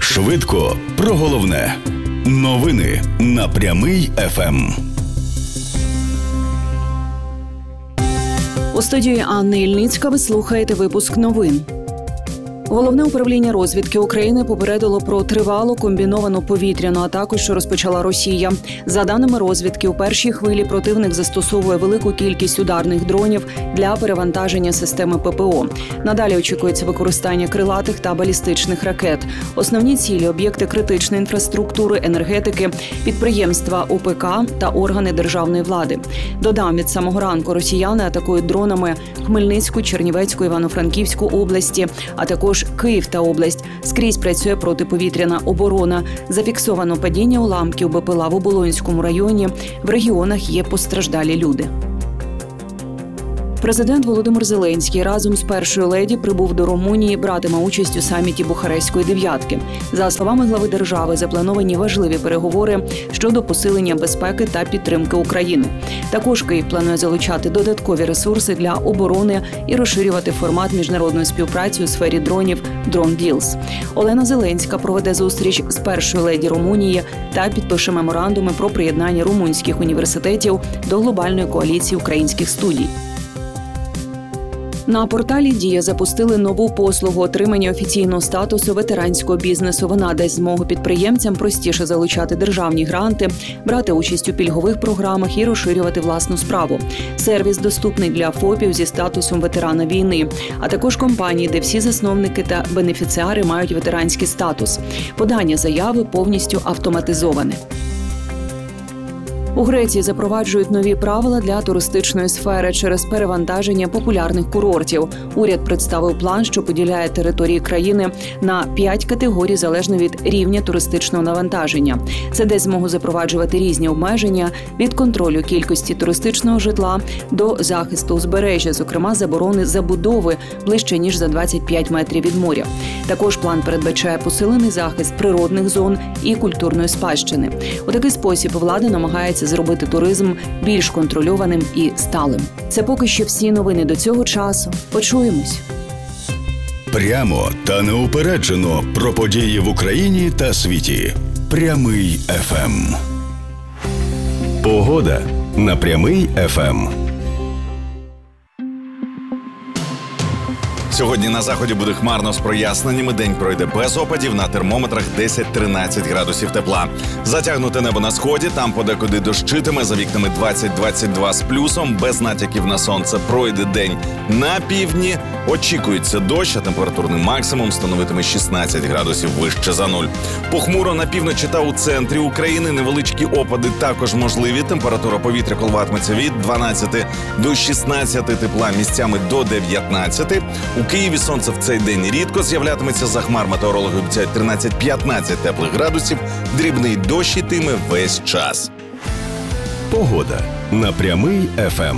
Швидко про головне. Новини на Прямий ФМ. У студії Анни Ільницька ви слухаєте випуск новин. Головне управління розвідки України попередило про тривалу комбіновану повітряну атаку, що розпочала Росія. За даними розвідки, у першій хвилі противник застосовує велику кількість ударних дронів для перевантаження системи ППО. Надалі очікується використання крилатих та балістичних ракет. Основні цілі – об'єкти критичної інфраструктури, енергетики, підприємства ОПК та органи державної влади. Додам, від самого ранку росіяни атакують дронами Хмельницьку, Чернівецьку, Івано-Франківську області, а також Київ та область. Скрізь працює протиповітряна оборона. Зафіксовано падіння уламків БПЛА в Оболонському районі. В регіонах є постраждалі люди. Президент Володимир Зеленський разом з першою леді прибув до Румунії, братиме участь у саміті Бухарестської дев'ятки. За словами глави держави, заплановані важливі переговори щодо посилення безпеки та підтримки України. Також Київ планує залучати додаткові ресурси для оборони і розширювати формат міжнародної співпраці у сфері дронів «Drone Deals». Олена Зеленська проведе зустріч з першою леді Румунії та підпише меморандуми про приєднання румунських університетів до глобальної коаліції українських студій. На порталі «Дія» запустили нову послугу отримання офіційного статусу ветеранського бізнесу. Вона дасть змогу підприємцям простіше залучати державні гранти, брати участь у пільгових програмах і розширювати власну справу. Сервіс доступний для ФОПів зі статусом ветерана війни, а також компаній, де всі засновники та бенефіціари мають ветеранський статус. Подання заяви повністю автоматизоване. У Греції запроваджують нові правила для туристичної сфери через перевантаження популярних курортів. Уряд представив план, що поділяє території країни на 5 категорій залежно від рівня туристичного навантаження. Це дасть змогу запроваджувати різні обмеження від контролю кількості туристичного житла до захисту узбережжя, зокрема заборони забудови ближче ніж за 25 метрів від моря. Також план передбачає посилений захист природних зон і культурної спадщини. У такий спосіб влада намагається зробити туризм більш контрольованим і сталим. Це поки що всі новини до цього часу. Почуємось. Прямо та неупереджено про події в Україні та світі. Прямий ФМ. Погода на Прямий ФМ. Сьогодні на заході буде хмарно з проясненнями. День пройде без опадів, на термометрах 10-13 градусів тепла. Затягнуте небо на сході, там подекуди дощитиме, за вікнами 20-22 з плюсом, без натяків на сонце. Пройде день на півдні, очікується дощ, а температурний максимум становитиме 16 градусів вище за нуль. Похмуро на півночі та у центрі України, невеличкі опади також можливі. Температура повітря коливатиметься від 12 до 16 тепла, місцями до 19. У Києві сонце в цей день рідко з'являтиметься, за хмар метеорологи обіцяють 13-15 теплих градусів, дрібний дощ ітиме весь час. Погода на Прямий ФМ.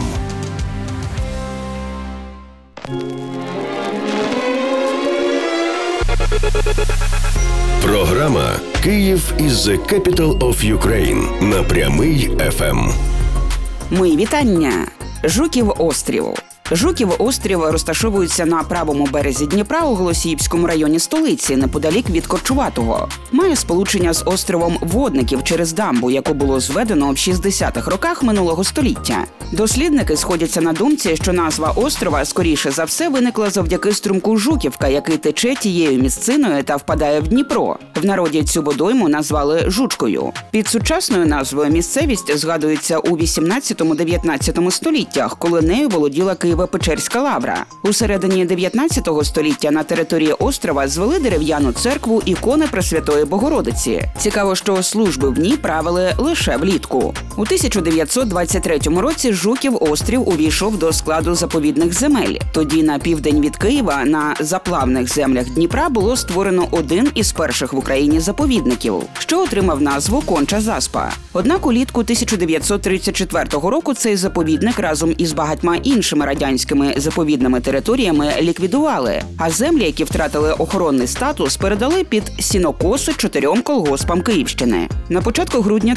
Програма «Київ is the capital of Ukraine» на Прямий ФМ. Мої вітання! Жуків острів. Жуків острів розташовується на правому березі Дніпра у Голосіївському районі столиці, неподалік від Корчуватого. Має сполучення з островом Водників через дамбу, яку було зведено в 60-х роках минулого століття. Дослідники сходяться на думці, що назва острова, скоріше за все, виникла завдяки струмку Жуківка, який тече тією місциною та впадає в Дніпро. В народі цю водойму назвали Жучкою. Під сучасною назвою місцевість згадується у 18-19 століттях, коли нею володіла Києво-Печерська лавра. У середині 19 століття на території острова звели дерев'яну церкву ікони Пресвятої Богородиці. Цікаво, що служби в ній правили лише влітку. У 1923 році Жуків острів увійшов до складу заповідних земель. Тоді на південь від Києва, на заплавних землях Дніпра, було створено один із перших в Україні заповідників, що отримав назву Конча Заспа. Однак улітку 1934 року цей заповідник разом із багатьма іншими радянськими радянськими заповідними територіями ліквідували, а землі, які втратили охоронний статус, передали під сінокоси 4 колгоспам Київщини. На початку грудня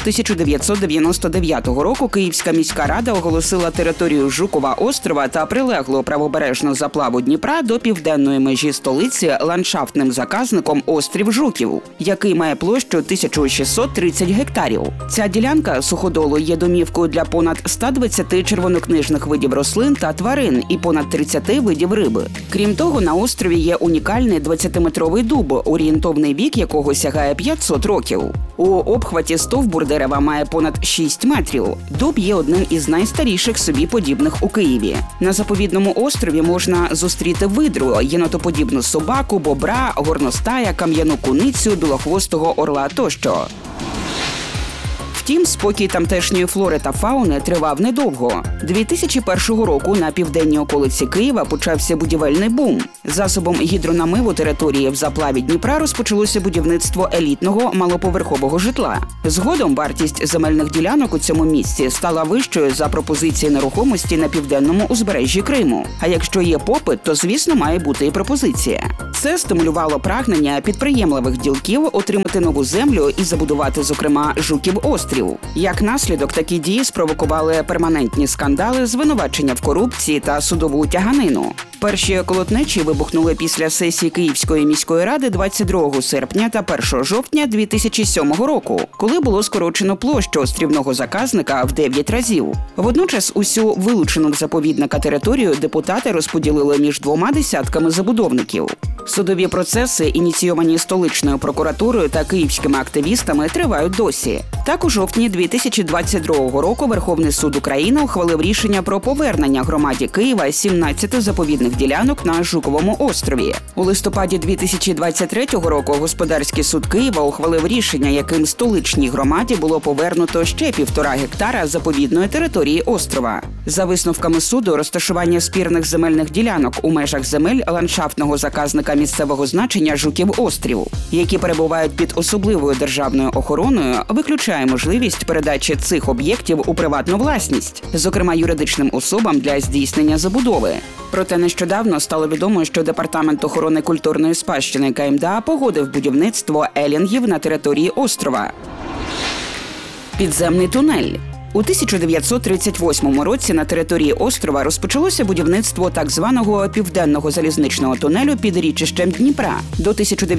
1999 року Київська міська рада оголосила територію Жукова острова та прилеглу правобережну заплаву Дніпра до південної межі столиці ландшафтним заказником острів Жуків, який має площу 1630 гектарів. Ця ділянка суходолу є домівкою для понад 120 червонокнижних видів рослин та тварин і понад 30 видів риби. Крім того, на острові є унікальний 20-метровий дуб, орієнтовний вік якого сягає 500 років. У обхваті стовбур дерева має понад 6 метрів. Дуб є одним із найстаріших собі подібних у Києві. На заповідному острові можна зустріти видру, єнотоподібну собаку, бобра, горностая, кам'яну куницю, білохвостого орла тощо. Втім, спокій тамтешньої флори та фауни тривав недовго. 2001 року на південній околиці Києва почався будівельний бум. Засобом гідронамиву території в заплаві Дніпра розпочалося будівництво елітного малоповерхового житла. Згодом вартість земельних ділянок у цьому місці стала вищою за пропозиції нерухомості на південному узбережжі Криму. А якщо є попит, то, звісно, має бути і пропозиція. Це стимулювало прагнення підприємливих ділків отримати нову землю і забудувати, зокрема, Жуків острів. Як наслідок, такі дії спровокували перманентні скандали, звинувачення в корупції та судову тяганину. Перші колотнечі вибухнули після сесії Київської міської ради 22 серпня та 1 жовтня 2007 року, коли було скорочено площу острівного заказника в 9 разів. Водночас усю вилучену в заповідника територію депутати розподілили між 2 десятками забудовників. Судові процеси, ініційовані столичною прокуратурою та київськими активістами, тривають досі. Так, у жовтні 2022 року Верховний суд України ухвалив рішення про повернення громаді Києва 17 заповідних ділянок на Жуковому острові. У листопаді 2023 року Господарський суд Києва ухвалив рішення, яким столичній громаді було повернуто ще 1,5 гектара заповідної території острова. За висновками суду, розташування спірних земельних ділянок у межах земель ландшафтного заказника місцевого значення Жуків острів, які перебувають під особливою державною охороною, виключає можливість передачі цих об'єктів у приватну власність, зокрема юридичним особам для здійснення забудови. Проте нещодавно стало відомо, що Департамент охорони культурної спадщини КМДА погодив будівництво елінгів на території острова. Підземний тунель. У 1938 році на території острова розпочалося будівництво так званого південного залізничного тунелю під річищем Дніпра. До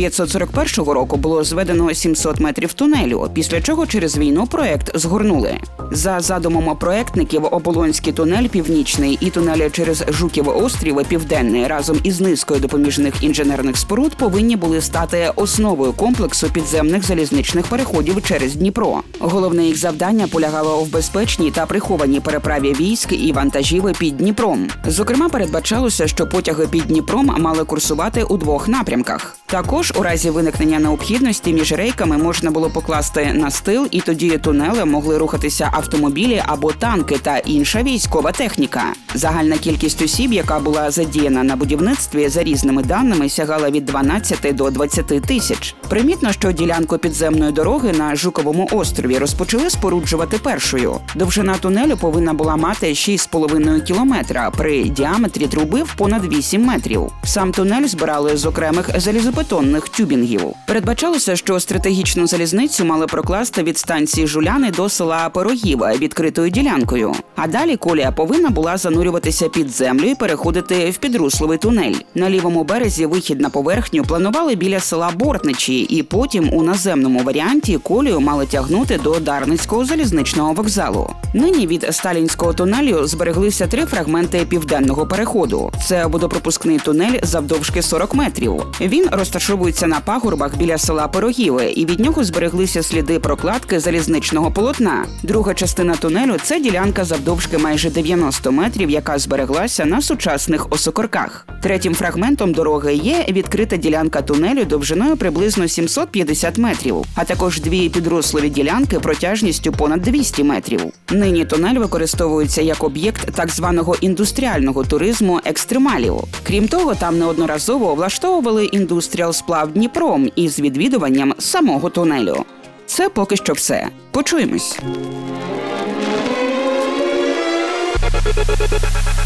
1941 року було зведено 700 метрів тунелю, після чого через війну проект згорнули. За задумом проектників, Оболонський тунель Північний і тунелі через Жуків острів Південний разом із низкою допоміжних інженерних споруд повинні були стати основою комплексу підземних залізничних переходів через Дніпро. Головне їх завдання полягало в безпечній та прихованій переправі військ і вантажів під Дніпром. Зокрема, передбачалося, що потяги під Дніпром мали курсувати у 2 напрямках. Також у разі виникнення необхідності між рейками можна було покласти настил, і тоді тунелем могли рухатися автомобілі або танки та інша військова техніка. Загальна кількість осіб, яка була задіяна на будівництві, за різними даними сягала від 12 до 20 тисяч. Примітно, що ділянку підземної дороги на Жуковому острові розпочали споруджувати першою. Довжина тунелю повинна була мати 6,5 кілометра при діаметрі труби в понад 8 метрів. Сам тунель збирали з окремих залізобетонних тюбінгів. Передбачалося, що стратегічну залізницю мали прокласти від станції Жуляни до села Пирогів відкритою ділянкою. А далі колія повинна була занурюватися під землю і переходити в підрусловий тунель. На лівому березі вихід на поверхню планували біля села Бортничі, і потім у наземному варіанті колію мали тягнути до Дарницького залізничного вокзалу. Нині від Сталінського тунелю збереглися 3 фрагменти південного переходу. Це водопропускний тунель завдовжки 40 метрів. Він розташовується на пагорбах біля села Пирогіве, і від нього збереглися сліди прокладки залізничного полотна. Друга частина тунелю – це ділянка завдовжки майже 90 метрів, яка збереглася на сучасних осокорках. Третім фрагментом дороги є відкрита ділянка тунелю довжиною приблизно 750 метрів, а також 2 підрослові ділянки протяжністю понад 200 метрів. Нині тунель використовується як об'єкт так званого індустріального туризму екстремалів. Крім того, там неодноразово влаштовували індустріал-сплав Дніпром із відвідуванням самого тунелю. Це поки що все. Почуємось.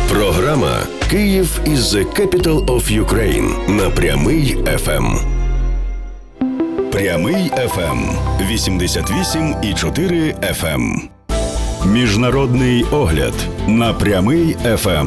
Програма «Київ is the capital of Ukraine» на Прямий FM. Прямий FM 88,4 FM. Міжнародний огляд на Прямий FM.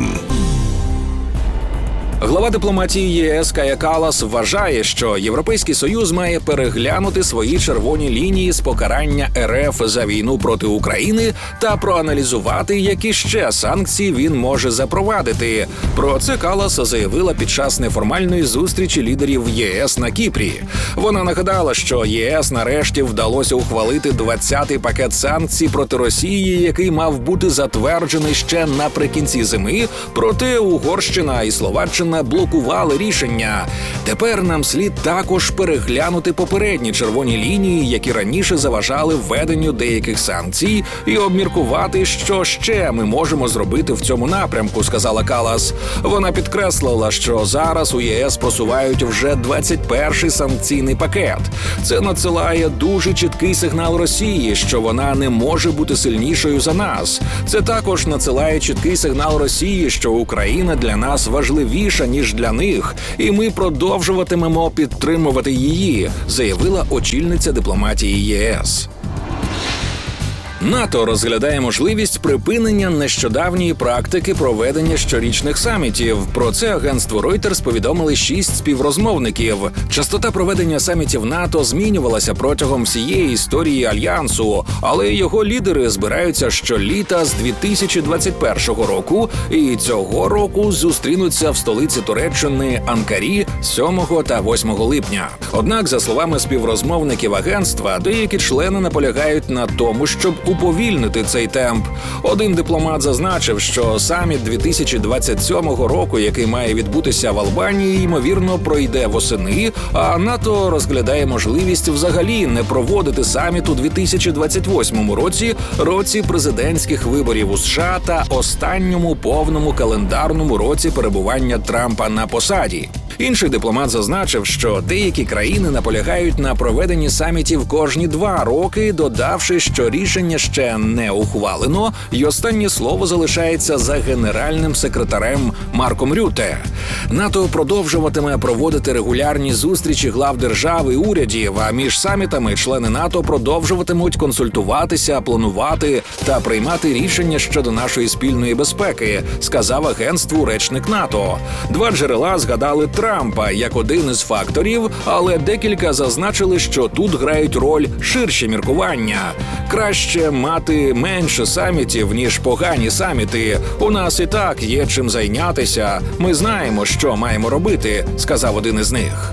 Глава дипломатії ЄС Кая Каллас вважає, що Європейський Союз має переглянути свої червоні лінії з покарання РФ за війну проти України та проаналізувати, які ще санкції він може запровадити. Про це Каллас заявила під час неформальної зустрічі лідерів ЄС на Кіпрі. Вона нагадала, що ЄС нарешті вдалося ухвалити 20-й пакет санкцій проти Росії, який мав бути затверджений ще наприкінці зими, проте Угорщина і Словаччина блокували рішення. Тепер нам слід також переглянути попередні червоні лінії, які раніше заважали введенню деяких санкцій, і обміркувати, що ще ми можемо зробити в цьому напрямку, сказала Каллас. Вона підкреслила, що зараз у ЄС просувають вже 21-й санкційний пакет. Це надсилає дуже чіткий сигнал Росії, що вона не може бути сильнішою за нас. Це також надсилає чіткий сигнал Росії, що Україна для нас важливіша, ніж для них, і ми продовжуватимемо підтримувати її, заявила очільниця дипломатії ЄС. НАТО розглядає можливість припинення нещодавньої практики проведення щорічних самітів. Про це агентство Reuters повідомили 6 співрозмовників. Частота проведення самітів НАТО змінювалася протягом всієї історії Альянсу, але його лідери збираються щоліта з 2021 року і цього року зустрінуться в столиці Туреччини Анкарі 7 та 8 липня. Однак, за словами співрозмовників агентства, деякі члени наполягають на тому, щоб уповільнити цей темп. Один дипломат зазначив, що саміт 2027 року, який має відбутися в Албанії, ймовірно, пройде восени, а НАТО розглядає можливість взагалі не проводити саміт у 2028 році президентських виборів у США та останньому повному календарному році перебування Трампа на посаді. Інший дипломат зазначив, що деякі країни наполягають на проведенні самітів кожні 2 роки, додавши, що рішення ще не ухвалено, і останнє слово залишається за генеральним секретарем Марком Рютте. НАТО продовжуватиме проводити регулярні зустрічі глав держав і урядів, а між самітами члени НАТО продовжуватимуть консультуватися, планувати та приймати рішення щодо нашої спільної безпеки, сказав агентству речник НАТО. 2 джерела згадали Трампа як один із факторів, але декілька зазначили, що тут грають роль ширші міркування. Краще мати менше самітів, ніж погані саміти. У нас і так є чим зайнятися. Ми знаємо, що маємо робити, сказав один із них.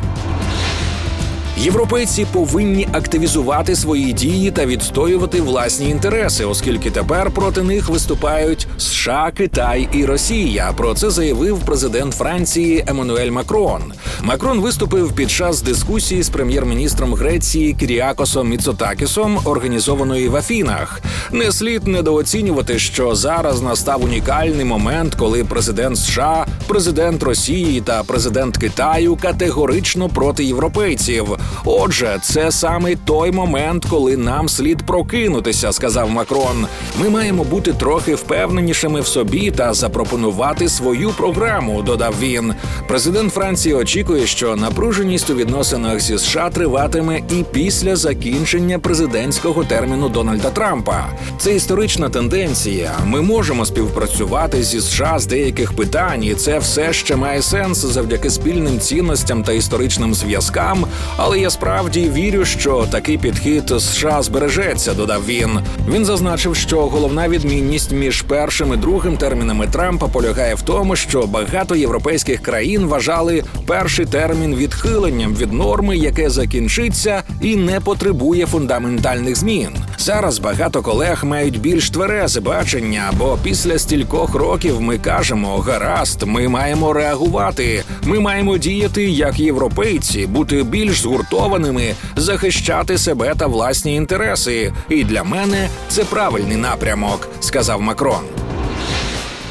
Європейці повинні активізувати свої дії та відстоювати власні інтереси, оскільки тепер проти них виступають США, Китай і Росія. Про це заявив президент Франції Еммануель Макрон. Макрон виступив під час дискусії з прем'єр-міністром Греції Кіріакосом Міцотакісом, організованої в Афінах. Не слід недооцінювати, що зараз настав унікальний момент, коли президент США, президент Росії та президент Китаю категорично проти європейців. Отже, це саме той момент, коли нам слід прокинутися, сказав Макрон. Ми маємо бути трохи впевненішими в собі та запропонувати свою програму, додав він. Президент Франції очікує, що напруженість у відносинах зі США триватиме і після закінчення президентського терміну Дональда Трампа. Це історична тенденція. Ми можемо співпрацювати зі США з деяких питань, і це все ще має сенс завдяки спільним цінностям та історичним зв'язкам, але я справді вірю, що такий підхід США збережеться, додав він. Він зазначив, що головна відмінність між першим і другим термінами Трампа полягає в тому, що багато європейських країн вважали перший термін відхиленням від норми, яке закінчиться і не потребує фундаментальних змін. Зараз багато колег мають більш тверезе бачення, бо після стількох років ми кажемо: гаразд, ми маємо реагувати, ми маємо діяти як європейці, бути більш згуртованими, захищати себе та власні інтереси. І для мене це правильний напрямок, сказав Макрон.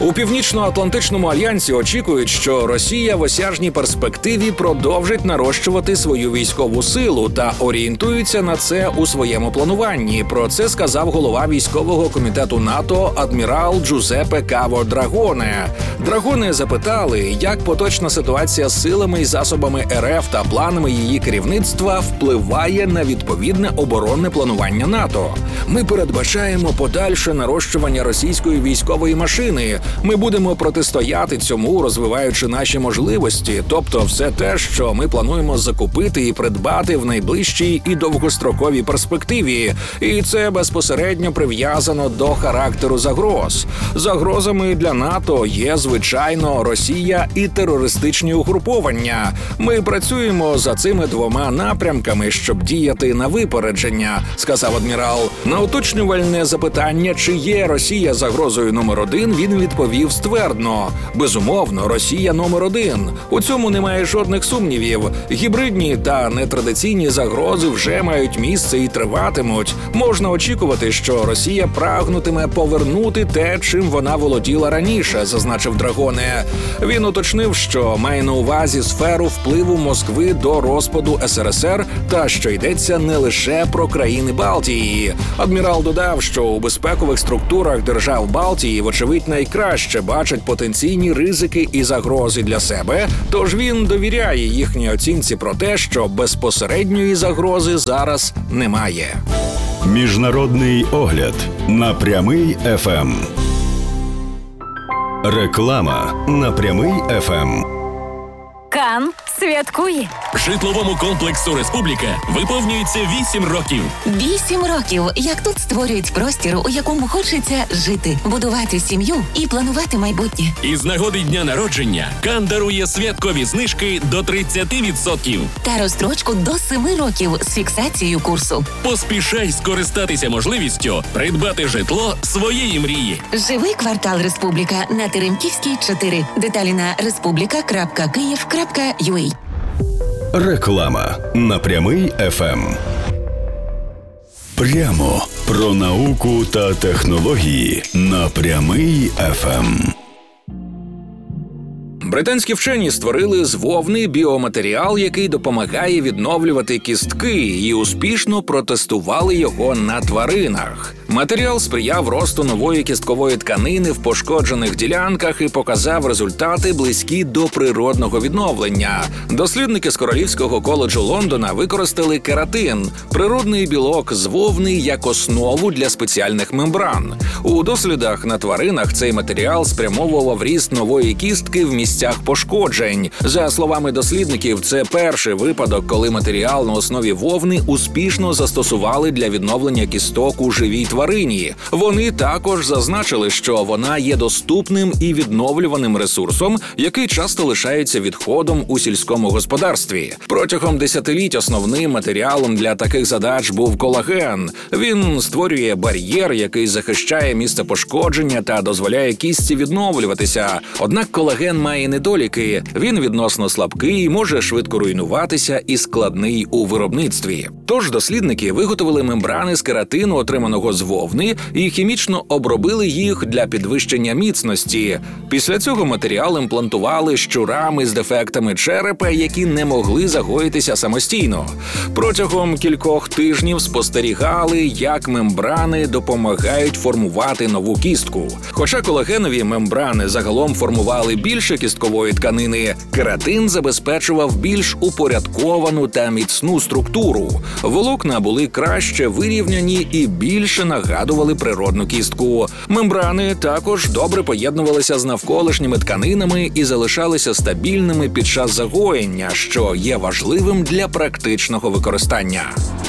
У Північно-Атлантичному альянсі очікують, що Росія в осяжній перспективі продовжить нарощувати свою військову силу та орієнтується на це у своєму плануванні. Про це сказав голова військового комітету НАТО адмірал Джузеппе Каво Драгоне. Драгоне запитали, як поточна ситуація з силами і засобами РФ та планами її керівництва впливає на відповідне оборонне планування НАТО. Ми передбачаємо подальше нарощування російської військової машини. Ми будемо протистояти цьому, розвиваючи наші можливості, тобто все те, що ми плануємо закупити і придбати в найближчій і довгостроковій перспективі. І це безпосередньо прив'язано до характеру загроз. Загрозами для НАТО є, звичайно, Росія і терористичні угруповання. Ми працюємо за цими двома напрямками, щоб діяти на випередження, сказав адмірал. На уточнювальне запитання, чи є Росія загрозою номер 1, він відповів ствердно. Безумовно, Росія номер 1. У цьому немає жодних сумнівів. Гібридні та нетрадиційні загрози вже мають місце і триватимуть. Можна очікувати, що Росія прагнутиме повернути те, чим вона володіла раніше, зазначив Драгоне. Він уточнив, що має на увазі сферу впливу Москви до розпаду СРСР та що йдеться не лише про країни Балтії. Адмірал додав, що у безпекових структурах держав Балтії, вочевидь, найкраще бачать потенційні ризики і загрози для себе, тож він довіряє їхній оцінці про те, що безпосередньої загрози зараз немає. Міжнародний огляд на Прямий ФМ. Реклама на Прямий ФМ. Кан святкує. Житловому комплексу «Республіка» виповнюється 8 років. 8 років, як тут створюють простір, у якому хочеться жити, будувати сім'ю і планувати майбутнє. Із нагоди дня народження Кан дарує святкові знижки до 30%. Та розстрочку до 7 років з фіксацією курсу. Поспішай скористатися можливістю придбати житло своєї мрії. Живий квартал «Республіка» на Теремківській, 4. Деталі на respublica.kyiv.ua. Реклама на Прямий ФМ. Прямо про науку та технології на Прямий ФМ. Британські вчені створили з вовни біоматеріал, який допомагає відновлювати кістки, і успішно протестували його на тваринах. Матеріал сприяв росту нової кісткової тканини в пошкоджених ділянках і показав результати, близькі до природного відновлення. Дослідники з Королівського коледжу Лондона використали кератин – природний білок з вовни як основу для спеціальних мембран. У дослідах на тваринах цей матеріал спрямовував ріст нової кістки в місцях пошкоджень. За словами дослідників, це перший випадок, коли матеріал на основі вовни успішно застосували для відновлення кісток у живій тварині. Вони також зазначили, що вона є доступним і відновлюваним ресурсом, який часто лишається відходом у сільському господарстві. Протягом десятиліть основним матеріалом для таких задач був колаген. Він створює бар'єр, який захищає місце пошкодження та дозволяє кістці відновлюватися. Однак колаген має недоліки. Він відносно слабкий, може швидко руйнуватися і складний у виробництві. Тож дослідники виготовили мембрани з кератину, отриманого з вовни, і хімічно обробили їх для підвищення міцності. Після цього матеріал імплантували щурами з дефектами черепа, які не могли загоїтися самостійно. Протягом кількох тижнів спостерігали, як мембрани допомагають формувати нову кістку. Хоча колагенові мембрани загалом формували більше кісткової тканини, кератин забезпечував більш упорядковану та міцну структуру. Волокна були краще вирівняні і більше нагадували природну кістку. Мембрани також добре поєднувалися з навколишніми тканинами і залишалися стабільними під час загоєння, що є важливим для практичного використання.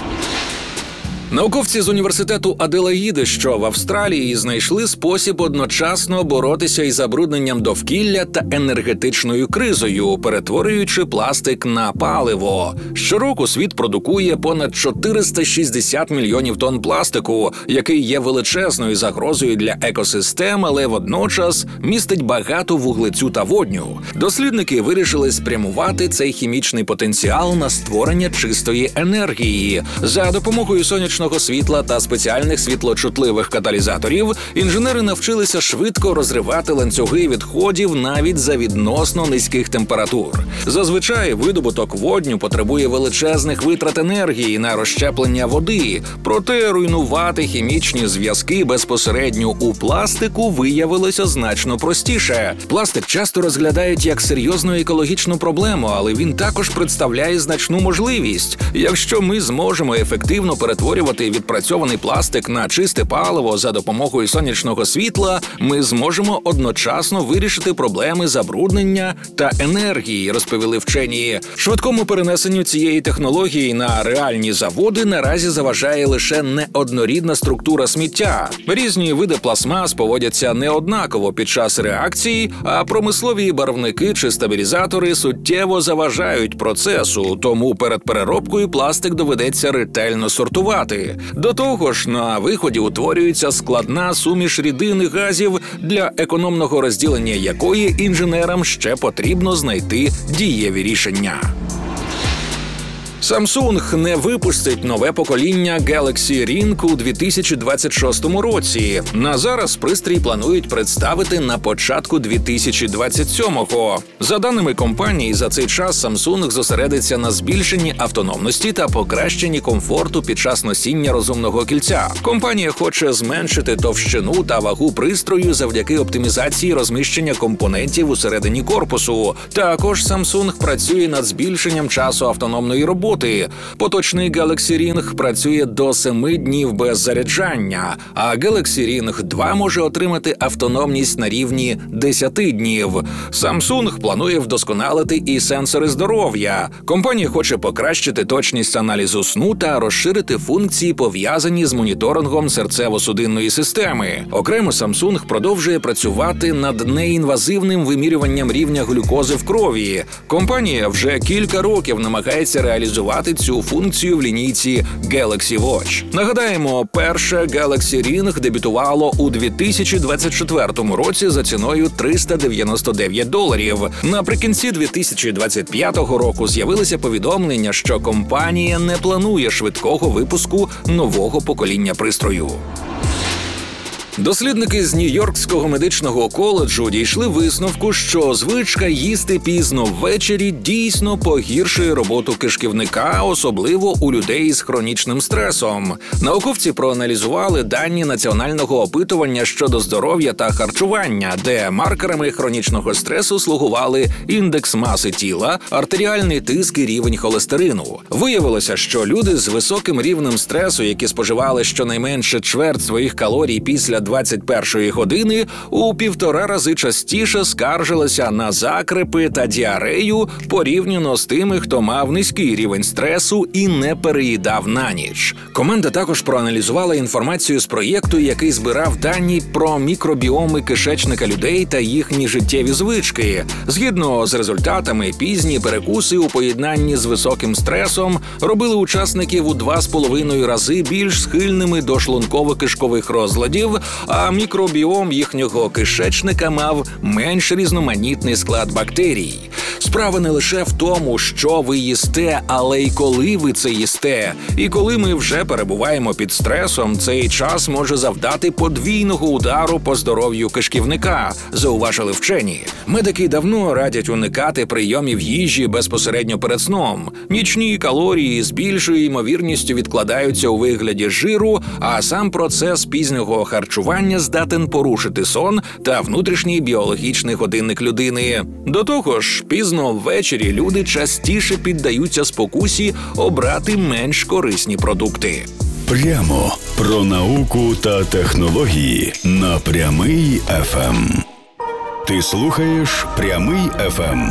Науковці з університету Аделаїди, що в Австралії, знайшли спосіб одночасно боротися із забрудненням довкілля та енергетичною кризою, перетворюючи пластик на паливо. Щороку світ продукує понад 460 мільйонів тонн пластику, який є величезною загрозою для екосистем, але водночас містить багато вуглецю та водню. Дослідники вирішили спрямувати цей хімічний потенціал на створення чистої енергії. За допомогою сонячної сонячного світла та спеціальних світлочутливих каталізаторів, інженери навчилися швидко розривати ланцюги відходів навіть за відносно низьких температур. Зазвичай видобуток водню потребує величезних витрат енергії на розщеплення води, проте руйнувати хімічні зв'язки безпосередньо у пластику виявилося значно простіше. Пластик часто розглядають як серйозну екологічну проблему, але він також представляє значну можливість. Якщо ми зможемо ефективно перетворювати відпрацьований пластик на чисте паливо за допомогою сонячного світла, ми зможемо одночасно вирішити проблеми забруднення та енергії, розповіли вчені. Швидкому перенесенню цієї технології на реальні заводи наразі заважає лише неоднорідна структура сміття. Різні види пластмас поводяться неоднаково під час реакції, а промислові барвники чи стабілізатори суттєво заважають процесу, тому перед переробкою пластик доведеться ретельно сортувати. До того ж, на виході утворюється складна суміш рідин і газів, для економного розділення якої інженерам ще потрібно знайти дієві рішення. Samsung не випустить нове покоління Galaxy Ring у 2026 році. На зараз пристрій планують представити на початку 2027-го. За даними компанії, за цей час Samsung зосередиться на збільшенні автономності та покращенні комфорту під час носіння розумного кільця. Компанія хоче зменшити товщину та вагу пристрою завдяки оптимізації розміщення компонентів усередині корпусу. Також Samsung працює над збільшенням часу автономної роботи. Поточний Galaxy Ring працює до 7 днів без заряджання, а Galaxy Ring 2 може отримати автономність на рівні 10 днів. Samsung планує вдосконалити і сенсори здоров'я. Компанія хоче покращити точність аналізу сну та розширити функції, пов'язані з моніторингом серцево-судинної системи. Окремо Samsung продовжує працювати над неінвазивним вимірюванням рівня глюкози в крові. Компанія вже кілька років намагається реалізувати цю функцію в лінійці Galaxy Watch. Нагадаємо, перше Galaxy Ring дебютувало у 2024 році за ціною $399. Наприкінці 2025 року з'явилися повідомлення, що компанія не планує швидкого випуску нового покоління пристрою. Дослідники з Нью-Йоркського медичного коледжу дійшли висновку, що звичка їсти пізно ввечері дійсно погіршує роботу кишківника, особливо у людей з хронічним стресом. Науковці проаналізували дані національного опитування щодо здоров'я та харчування, де маркерами хронічного стресу слугували індекс маси тіла, артеріальний тиск і рівень холестерину. Виявилося, що люди з високим рівнем стресу, які споживали щонайменше чверть своїх калорій після 21-ї години, у 1,5 рази частіше скаржилися на закрепи та діарею порівняно з тими, хто мав низький рівень стресу і не переїдав на ніч. Команда також проаналізувала інформацію з проєкту, який збирав дані про мікробіоми кишечника людей та їхні життєві звички. Згідно з результатами, пізні перекуси у поєднанні з високим стресом робили учасників у 2,5 рази більш схильними до шлунково-кишкових розладів, а мікробіом їхнього кишечника мав менш різноманітний склад бактерій. Справа не лише в тому, що ви їсте, але й коли ви це їсте. І коли ми вже перебуваємо під стресом, цей час може завдати подвійного удару по здоров'ю кишківника, зауважили вчені. Медики давно радять уникати прийомів їжі безпосередньо перед сном. Нічні калорії з більшою ймовірністю відкладаються у вигляді жиру, а сам процес пізнього харчування здатен порушити сон та внутрішній біологічний годинник людини. До того ж, пізно ввечері люди частіше піддаються спокусі обрати менш корисні продукти. Прямо про науку та технології на Прямий ФМ. Ти слухаєш Прямий ФМ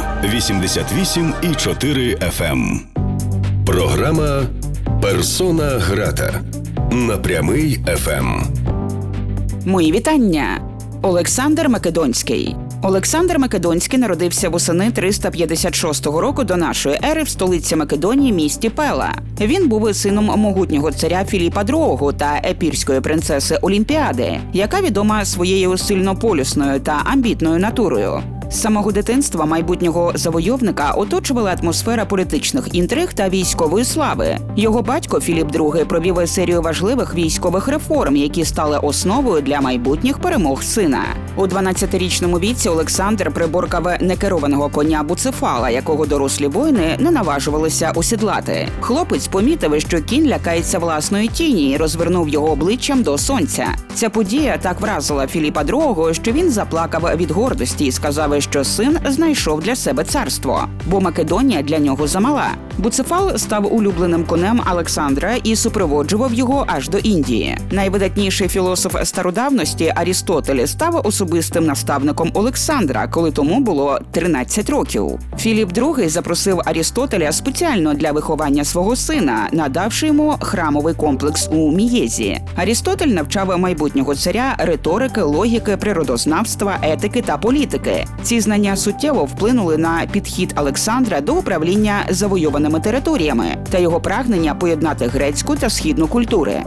88,4 FM. Програма «Персона грата» на Прямий ФМ. Мої вітання! Олександр Македонський. Олександр Македонський народився восени 356 року до нашої ери в столиці Македонії місті Пела. Він був сином могутнього царя Філіпа II та епірської принцеси Олімпіади, яка відома своєю сильнополюсною та амбітною натурою. З самого дитинства майбутнього завойовника оточувала атмосфера політичних інтриг та військової слави. Його батько Філіп II провів серію важливих військових реформ, які стали основою для майбутніх перемог сина. У 12-річному віці Олександр приборкав некерованого коня Буцефала, якого дорослі воїни не наважувалися осідлати. Хлопець помітив, що кінь лякається власної тіні і розвернув його обличчям до сонця. Ця подія так вразила Філіпа II, що він заплакав від гордості і сказав, що син знайшов для себе царство, бо Македонія для нього замала. Буцефал став улюбленим конем Олександра і супроводжував його аж до Індії. Найвидатніший філософ стародавності Арістотель став особистим наставником Олександра, коли тому було 13 років. Філіп II запросив Арістотеля спеціально для виховання свого сина, надавши йому храмовий комплекс у Мієзі. Арістотель навчав майбутнього царя риторики, логіки, природознавства, етики та політики. Ці знання суттєво вплинули на підхід Олександра до управління завойованими територіями та його прагнення поєднати грецьку та східну культури.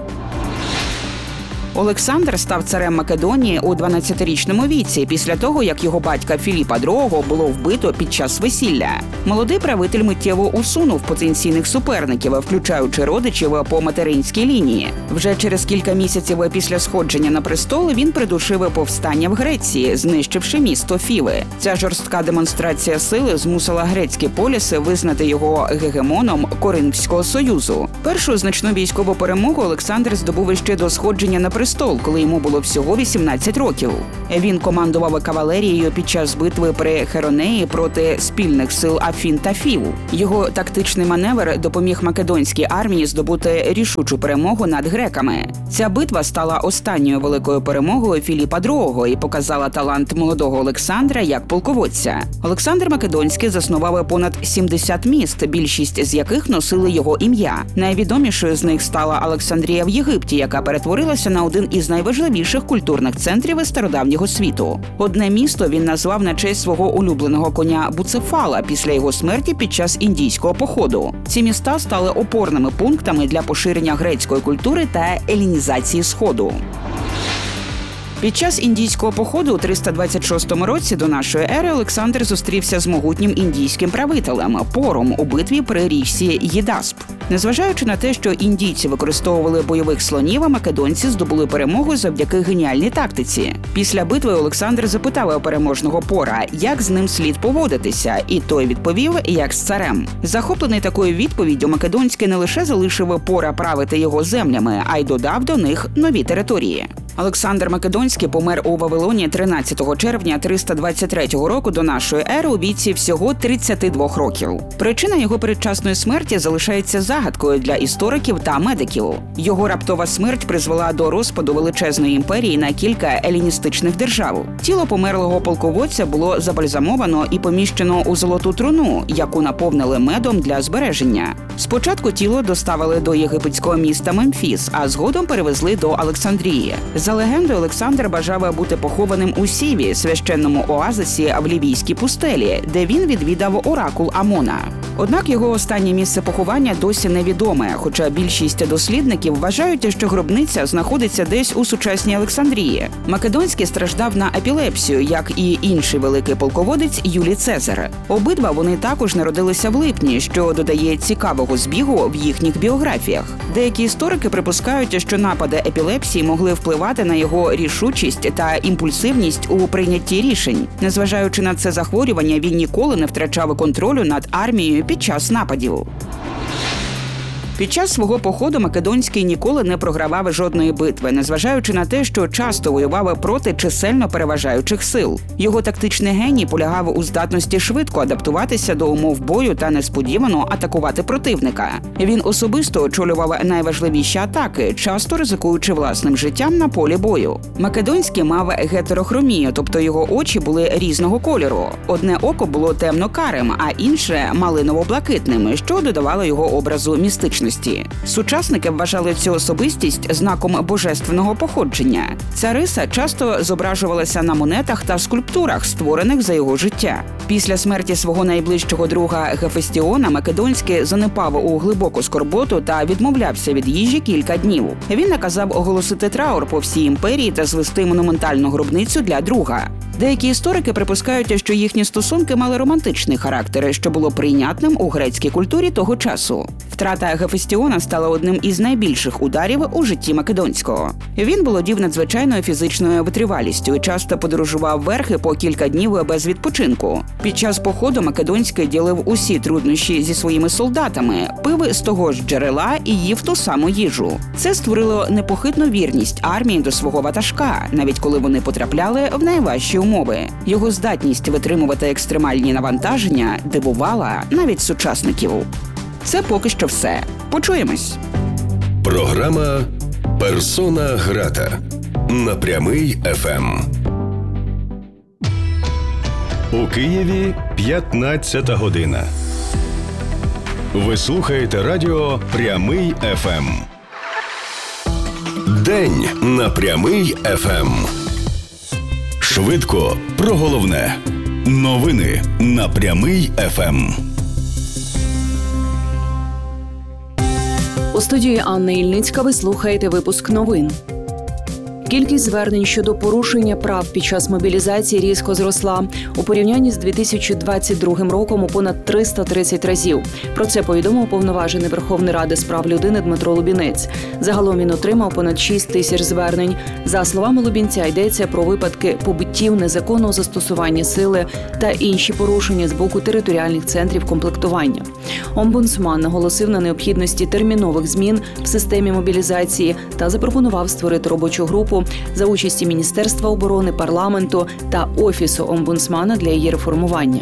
Олександр став царем Македонії у 12-річному віці, після того, як його батька Філіпа II було вбито під час весілля. Молодий правитель миттєво усунув потенційних суперників, включаючи родичів по материнській лінії. Вже через кілька місяців після сходження на престол він придушив повстання в Греції, знищивши місто Фіви. Ця жорстка демонстрація сили змусила грецькі поліси визнати його гегемоном Коринфського союзу. Першу значну військову перемогу Олександр здобув ще до сходження на престол, коли йому було всього 18 років. Він командував кавалерією під час битви при Херонеї проти спільних сил Афін та Фів. Його тактичний маневр допоміг македонській армії здобути рішучу перемогу над греками. Ця битва стала останньою великою перемогою Філіпа II і показала талант молодого Олександра як полководця. Олександр Македонський заснував понад 70 міст, більшість з яких носили його ім'я. Найвідомішою з них стала Олександрія в Єгипті, яка перетворилася на один із найважливіших культурних центрів стародавнього світу. Одне місто він назвав на честь свого улюбленого коня Буцефала після його смерті під час індійського походу. Ці міста стали опорними пунктами для поширення грецької культури та елінізації Сходу. Під час індійського походу у 326 році до нашої ери Олександр зустрівся з могутнім індійським правителем Пором у битві при річці Єдасп. Незважаючи на те, що індійці використовували бойових слонів, македонці здобули перемогу завдяки геніальній тактиці. Після битви Олександр запитав у переможного Пора, як з ним слід поводитися, і той відповів, як з царем. Захоплений такою відповіддю, Македонський не лише залишив Пора правити його землями, а й додав до них нові території. Олександр Македонський помер у Вавилоні 13 червня 323 року до нашої ери у віці всього 32 років. Причина його передчасної смерті залишається загадкою для істориків та медиків. Його раптова смерть призвела до розпаду величезної імперії на кілька еліністичних держав. Тіло померлого полководця було забальзамовано і поміщено у золоту труну, яку наповнили медом для збереження. Спочатку тіло доставили до єгипетського міста Мемфіс, а згодом перевезли до Олександрії. За легендою, Олександр бажав бути похованим у Сіві, священному оазисі в Лівійській пустелі, де він відвідав оракул Амона. Однак його останнє місце поховання досі невідоме, хоча більшість дослідників вважають, що гробниця знаходиться десь у сучасній Олександрії. Македонський страждав на епілепсію, як і інший великий полководець Юлій Цезар. Обидва вони також народилися в липні, що додає цікавого збігу в їхніх біографіях. Деякі історики припускають, що напади епілепсії могли впливати на його рішучість та імпульсивність у прийнятті рішень. Незважаючи на це захворювання, він ніколи не втрачав контролю над армією під час нападів. Під час свого походу Македонський ніколи не програвав жодної битви, незважаючи на те, що часто воював проти чисельно переважаючих сил. Його тактичний геній полягав у здатності швидко адаптуватися до умов бою та несподівано атакувати противника. Він особисто очолював найважливіші атаки, часто ризикуючи власним життям на полі бою. Македонський мав гетерохромію, тобто його очі були різного кольору. Одне око було темно-карим, а інше – малиново-блакитним, що додавало його образу містичних ніжності. Сучасники вважали цю особистість знаком божественного походження. Ця риса часто зображувалася на монетах та скульптурах, створених за його життя. Після смерті свого найближчого друга Гефестіона Македонський занепав у глибоку скорботу та відмовлявся від їжі кілька днів. Він наказав оголосити траур по всій імперії та звести монументальну гробницю для друга. Деякі історики припускають, що їхні стосунки мали романтичний характер, що було прийнятним у грецькій культурі того часу. Втрата Гефестіона стала одним із найбільших ударів у житті Македонського. Він володів надзвичайною фізичною витривалістю і часто подорожував верхи по кілька днів без відпочинку. Під час походу Македонський ділив усі труднощі зі своїми солдатами, пив з того ж джерела і їв ту саму їжу. Це створило непохитну вірність армії до свого ватажка, навіть коли вони потрапляли в найважчі умови. Його здатність витримувати екстремальні навантаження дивувала навіть сучасників. Це поки що все. Почуємось. Програма «Персона грата» на Прямий ФМ. У Києві 15 година. Ви слухаєте радіо «Прямий ФМ». День на Прямий ФМ. Швидко про головне. Новини на Прямий ФМ. У студії Анна Ільницька ви слухаєте випуск новин. Кількість звернень щодо порушення прав під час мобілізації різко зросла. У порівнянні з 2022 роком у понад 330 разів. Про це повідомив уповноважений Верховної Ради з прав людини Дмитро Лубінець. Загалом він отримав понад 6 тисяч звернень. За словами Лубінця, йдеться про випадки побиттів, незаконного застосування сили та інші порушення з боку територіальних центрів комплектування. Омбудсман наголосив на необхідності термінових змін в системі мобілізації та запропонував створити робочу групу за участі Міністерства оборони, парламенту та Офісу омбудсмана для її реформування.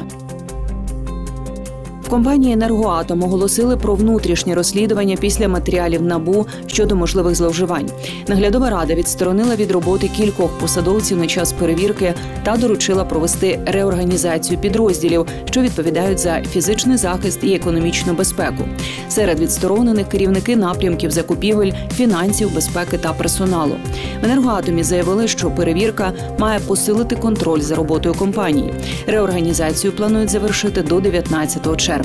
В компанії «Енергоатом» оголосили про внутрішнє розслідування після матеріалів НАБУ щодо можливих зловживань. Наглядова рада відсторонила від роботи кількох посадовців на час перевірки та доручила провести реорганізацію підрозділів, що відповідають за фізичний захист і економічну безпеку. Серед відсторонених керівники напрямків закупівель, фінансів, безпеки та персоналу. В «Енергоатомі» заявили, що перевірка має посилити контроль за роботою компанії. Реорганізацію планують завершити до 19 червня.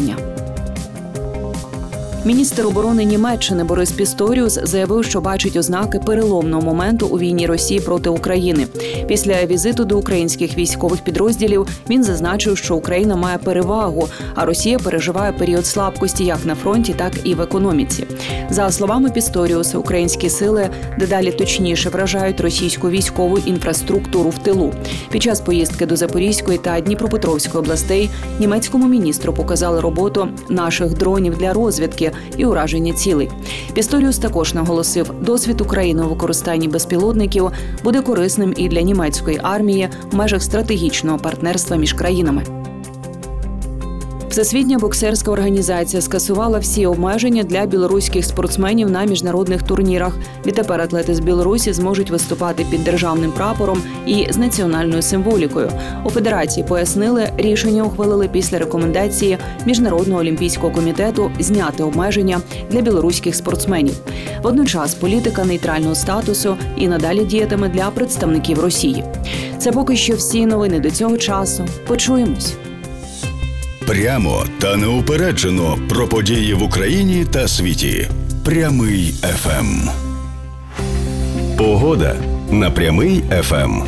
Міністр оборони Німеччини Борис Пісторіус заявив, що бачить ознаки переломного моменту у війні Росії проти України. Після візиту до українських військових підрозділів він зазначив, що Україна має перевагу, а Росія переживає період слабкості як на фронті, так і в економіці. За словами Пісторіуса, українські сили дедалі точніше вражають російську військову інфраструктуру в тилу. Під час поїздки до Запорізької та Дніпропетровської областей німецькому міністру показали роботу наших дронів для розвідки і ураження цілей. Пісторіус також наголосив, досвід України у використанні безпілотників буде корисним і для німецької армії в межах стратегічного партнерства між країнами. Всесвітня боксерська організація скасувала всі обмеження для білоруських спортсменів на міжнародних турнірах. Відтепер атлети з Білорусі зможуть виступати під державним прапором і з національною символікою. У федерації пояснили, рішення ухвалили після рекомендації Міжнародного олімпійського комітету зняти обмеження для білоруських спортсменів. Водночас політика нейтрального статусу і надалі діятиме для представників Росії. Це поки що всі новини до цього часу. Почуємось. Прямо та неупереджено про події в Україні та світі. Прямий ФМ. Погода на Прямий ФМ.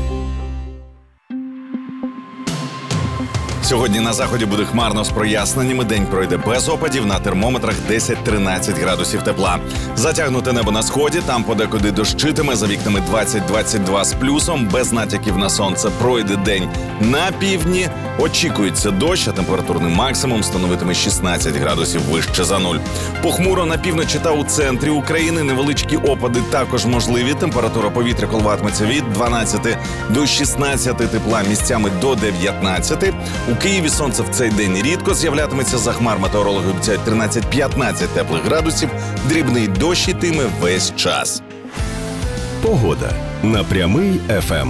Сьогодні на заході буде хмарно з проясненнями. День пройде без опадів, на термометрах 10-13 градусів тепла. Затягнуте небо на сході, там подекуди дощитиме, за вікнами 20-22 з плюсом, без натяків на сонце. Пройде день на півдні. Очікується дощ, а температурний максимум становитиме 16 градусів вище за нуль. Похмуро на півночі та у центрі України, невеличкі опади також можливі. Температура повітря коливатиметься від 12 до 16 тепла, місцями до 19. У Києві сонце в цей день рідко з'являтиметься, за хмар метеорологи обіцяють 13-15 теплих градусів, дрібний дощ йтиме весь час. Погода на Прямий ФМ.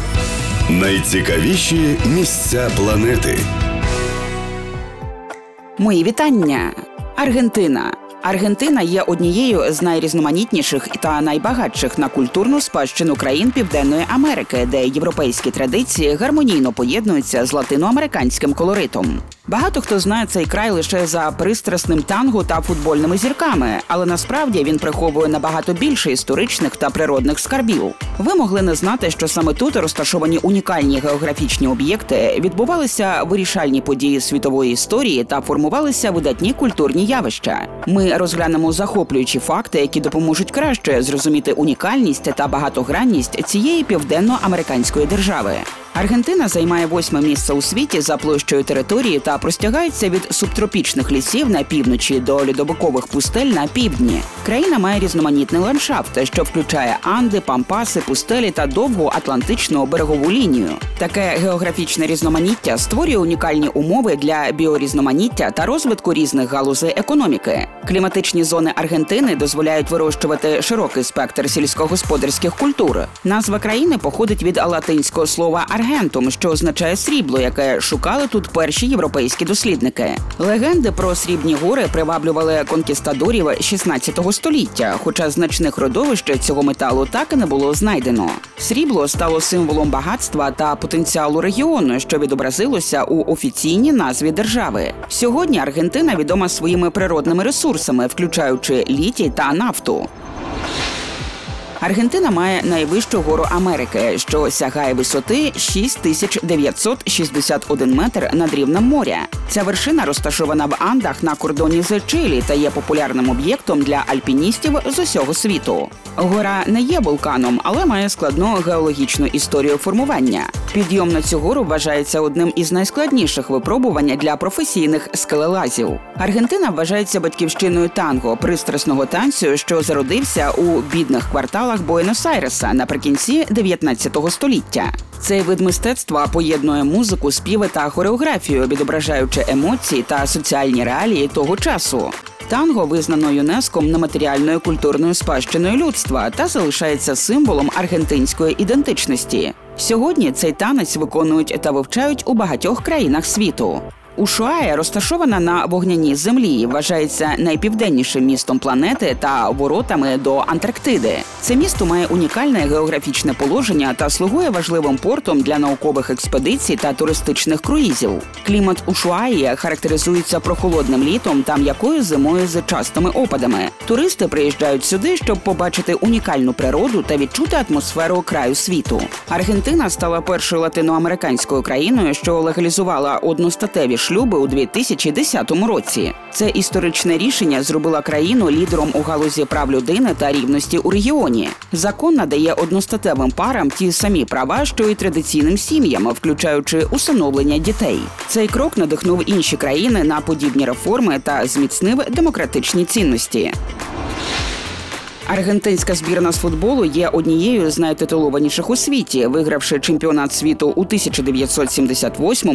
Найцікавіші місця планети. Мої вітання! Аргентина. Аргентина є однією з найрізноманітніших та найбагатших на культурну спадщину країн Південної Америки, де європейські традиції гармонійно поєднуються з латиноамериканським колоритом. Багато хто знає цей край лише за пристрасним танго та футбольними зірками, але насправді він приховує набагато більше історичних та природних скарбів. Ви могли не знати, що саме тут розташовані унікальні географічні об'єкти, відбувалися вирішальні події світової історії та формувалися видатні культурні явища. Ми розглянемо захоплюючі факти, які допоможуть краще зрозуміти унікальність та багатогранність цієї південноамериканської держави. Аргентина займає 8-те місце у світі за площею території та простягається від субтропічних лісів на півночі до льодовикових пустель на півдні. Країна має різноманітний ландшафт, що включає Анди, Пампаси, пустелі та довгу атлантичну берегову лінію. Таке географічне різноманіття створює унікальні умови для біорізноманіття та розвитку різних галузей економіки. Кліматичні зони Аргентини дозволяють вирощувати широкий спектр сільськогосподарських культур. Назва країни походить від латинського слова «аргентум», що означає «срібло», яке шукали тут перші європейські дослідники. Легенди про срібні гори приваблювали конкістадорів 16 століття, хоча значних родовищ цього металу так і не було знайдено. Срібло стало символом багатства та потенціалу регіону, що відобразилося у офіційній назві держави. Сьогодні Аргентина відома своїми природними ресурсами, включаючи літій та нафту. Аргентина має найвищу гору Америки, що сягає висоти 6961 метр над рівнем моря. Ця вершина розташована в Андах на кордоні з Чилі та є популярним об'єктом для альпіністів з усього світу. Гора не є вулканом, але має складну геологічну історію формування. Підйом на цю гору вважається одним із найскладніших випробувань для професійних скелелазів. Аргентина вважається батьківщиною танго, пристрасного танцю, що зародився у бідних кварталах Буенос-Айреса наприкінці 19 століття. Цей вид мистецтва поєднує музику, співи та хореографію, відображаючи емоції та соціальні реалії того часу. Танго визнано ЮНЕСКО нематеріальною культурною спадщиною людства та залишається символом аргентинської ідентичності. Сьогодні цей танець виконують та вивчають у багатьох країнах світу. Ушуая розташована на вогняній землі, вважається найпівденнішим містом планети та воротами до Антарктиди. Це місто має унікальне географічне положення та слугує важливим портом для наукових експедицій та туристичних круїзів. Клімат Ушуаї характеризується прохолодним літом та м'якою зимою з частими опадами. Туристи приїжджають сюди, щоб побачити унікальну природу та відчути атмосферу краю світу. Аргентина стала першою латиноамериканською країною, що легалізувала одностатеві шлюби у 2010 році. Це історичне рішення зробило країну лідером у галузі прав людини та рівності у регіоні. Закон надає одностатевим парам ті самі права, що й традиційним сім'ям, включаючи усиновлення дітей. Цей крок надихнув інші країни на подібні реформи та зміцнив демократичні цінності. Аргентинська збірна з футболу є однією з найтитулованіших у світі, вигравши чемпіонат світу у 1978,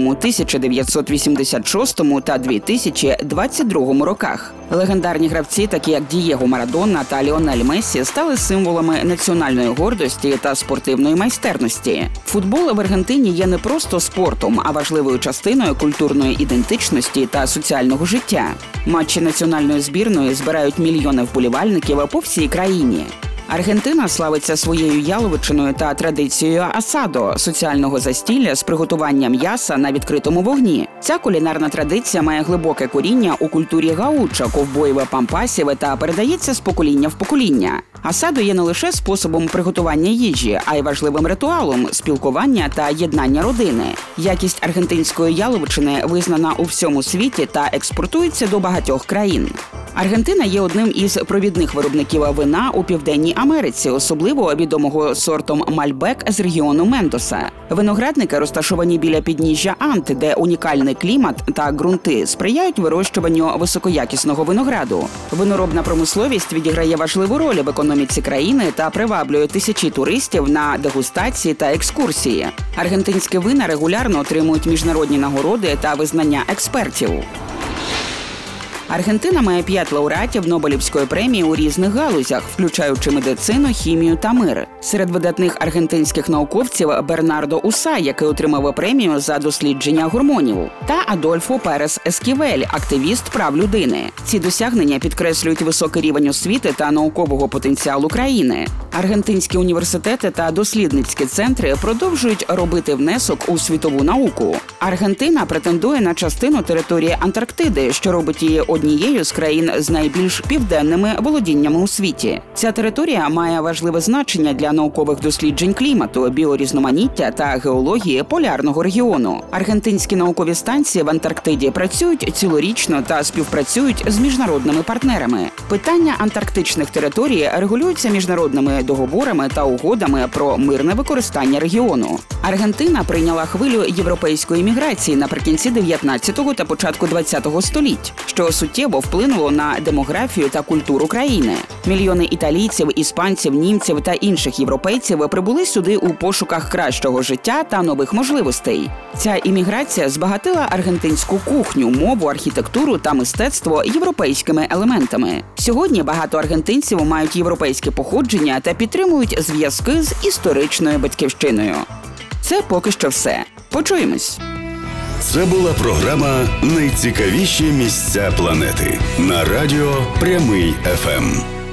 1986 та 2022 роках. Легендарні гравці, такі як Дієго Марадона та Ліонель Мессі, стали символами національної гордості та спортивної майстерності. Футбол в Аргентині є не просто спортом, а важливою частиною культурної ідентичності та соціального життя. Матчі національної збірної збирають мільйони вболівальників по всій країні. Аргентина славиться своєю яловичиною та традицією асадо – соціального застілля з приготуванням м'яса на відкритому вогні. Ця кулінарна традиція має глибоке коріння у культурі гауча, ковбоїв, пампасів та передається з покоління в покоління. Асадо є не лише способом приготування їжі, а й важливим ритуалом спілкування та єднання родини. Якість аргентинської яловичини визнана у всьому світі та експортується до багатьох країн. Аргентина є одним із провідних виробників вина у Південній Америці, особливо відомого сортом Мальбек з регіону Мендоса. Виноградники розташовані біля підніжжя Анд, де унікальний клімат та ґрунти сприяють вирощуванню високоякісного винограду. Виноробна промисловість відіграє важливу роль в економіці країни та приваблює тисячі туристів на дегустації та екскурсії. Аргентинські вина регулярно отримують міжнародні нагороди та визнання експертів. Аргентина має 5 лауреатів Нобелівської премії у різних галузях, включаючи медицину, хімію та мир. Серед видатних аргентинських науковців Бернардо Уса, який отримав премію за дослідження гормонів, та Адольфо Перес Есківель, активіст прав людини. Ці досягнення підкреслюють високий рівень освіти та наукового потенціалу країни. Аргентинські університети та дослідницькі центри продовжують робити внесок у світову науку. Аргентина претендує на частину території Антарктиди, що робить її однією з країн з найбільш південними володіннями у світі. Ця територія має важливе значення для наукових досліджень клімату, біорізноманіття та геології полярного регіону. Аргентинські наукові станції в Антарктиді працюють цілорічно та співпрацюють з міжнародними партнерами. Питання антарктичних територій регулюються міжнародними договорами та угодами про мирне використання регіону. Аргентина прийняла хвилю європейської міграції наприкінці 19-го та початку 20-го століть, що суттєво вплинуло на демографію та культуру країни. Мільйони італійців, іспанців, німців та інших європейців прибули сюди у пошуках кращого життя та нових можливостей. Ця імміграція збагатила аргентинську кухню, мову, архітектуру та мистецтво європейськими елементами. Сьогодні багато аргентинців мають європейське походження та підтримують зв'язки з історичною батьківщиною. Це поки що все. Почуємось! Це була програма «Найцікавіші місця планети» на радіо «Прямий ФМ».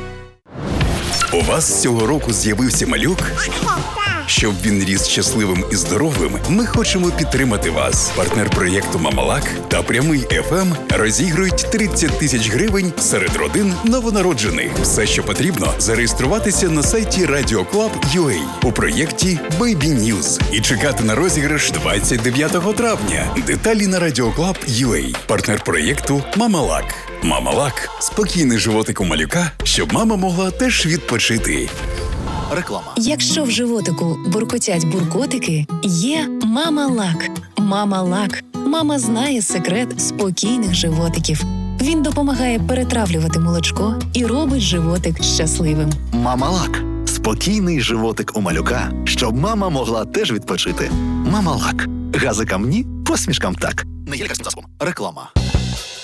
У вас цього року з'явився малюк? Щоб він ріс щасливим і здоровим, ми хочемо підтримати вас. Партнер проєкту «Мамалак» та «Прямий ФМ» розігрують 30 тисяч гривень серед родин новонароджених. Все, що потрібно, зареєструватися на сайті RadioClub.ua у проєкті «Baby News» і чекати на розіграш 29 травня. Деталі на RadioClub.ua. Партнер проєкту «Мамалак». «Мамалак» – спокійний животик у малюка, щоб мама могла теж відпочити. Реклама. Якщо в животику буркотять буркотики, є «Мамалак». «Мамалак». Мама знає секрет спокійних животиків. Він допомагає перетравлювати молочко і робить животик щасливим. «Мамалак» – спокійний животик у малюка, щоб мама могла теж відпочити. «Мамалак». Газикам ні, посмішкам так. Не є лікарським засобом. Реклама.